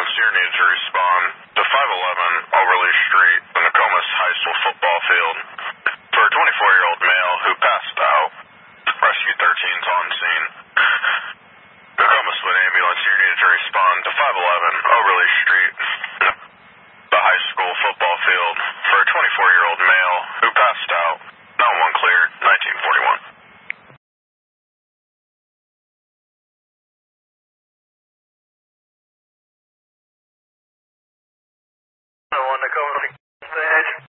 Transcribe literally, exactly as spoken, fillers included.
ambulance here needs to respond to five eleven Overly Street, the Nokomis High School football field, for a twenty-four-year-old male who passed out. Rescue thirteen is on scene. Nokomis Wood ambulance here needs to respond to five eleven Overly Street, the high school football field, for a twenty-four-year-old male who passed out. nine one one cleared, nineteen forty-one. I want to go to the edge.